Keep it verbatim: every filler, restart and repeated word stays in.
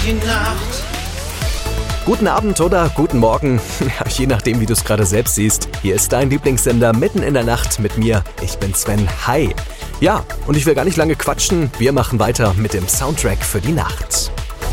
die Nacht. Guten Abend oder guten Morgen, je nachdem, wie du es gerade selbst siehst. Hier ist dein Lieblingssender mitten in der Nacht mit mir. Ich bin Sven. Hi. Ja, und ich will gar nicht lange quatschen. Wir machen weiter mit dem Soundtrack für die Nacht.